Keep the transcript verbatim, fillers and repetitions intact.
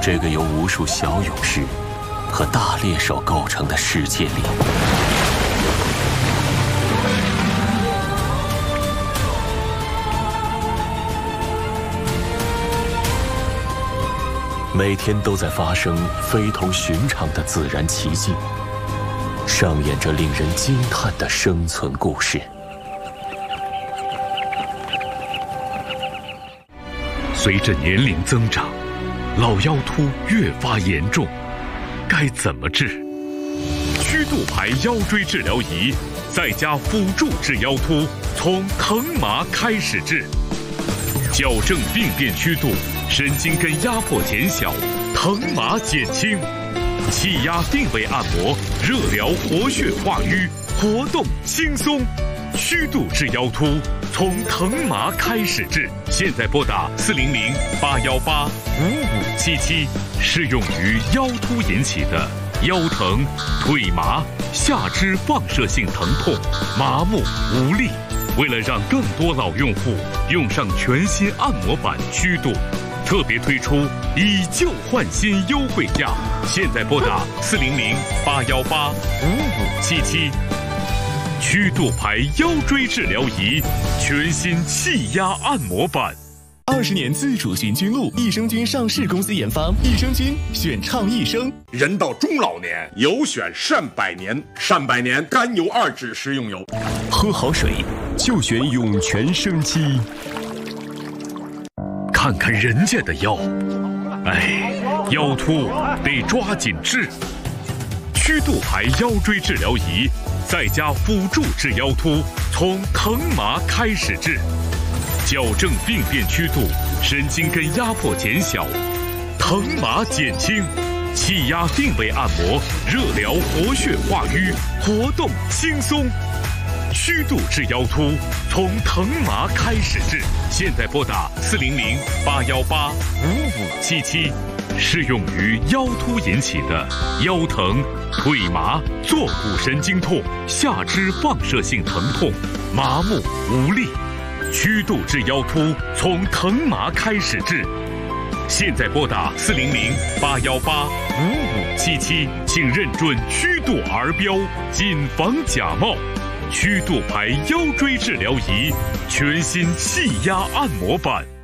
这个由无数小勇士和大猎手构成的世界里，每天都在发生非同寻常的自然奇迹，上演着令人惊叹的生存故事。 随着年龄增长，老腰突越发严重，该怎么治？曲度牌腰椎治疗仪再加辅助治腰突，从疼麻开始治，矫正病变曲度，神经根压迫减小，疼麻减轻，气压定位按摩，热疗活血化瘀，活动轻松。曲度治腰突，从疼麻开始治。现在拨打四零零八幺八五五七七，适用于腰突引起的腰疼、腿麻、下肢放射性疼痛、麻木无力。为了让更多老用户用上全新按摩版曲度，特别推出以旧换新优惠价。现在拨打四零零八幺八五五七七。曲度牌腰椎治疗仪，全新气压按摩版。 二十年自主行军路，益生菌上市公司研发，益生菌选倡益生。 人到中老年，有选善百年，善百年甘油二酯食用油。 喝好水就选涌泉生机。 看看人家的腰，哎，腰突得抓紧治。曲度牌腰椎治疗仪再加辅助治腰突，从疼麻开始治，矫正病变曲度，神经根压迫减小，疼麻减轻，气压定位按摩，热疗活血化瘀，活动轻松。曲度治腰突，从疼麻开始治。现在拨打四零零八幺八五五七七，适用于腰突引起的腰疼、腿麻、坐骨神经痛、下肢放射性疼痛、麻木无力。曲度治腰突，从疼麻开始治。现在拨打四零零八幺八五五七七，请认准曲度儿标，谨防假冒。曲度牌腰椎治疗仪，全新气压按摩版。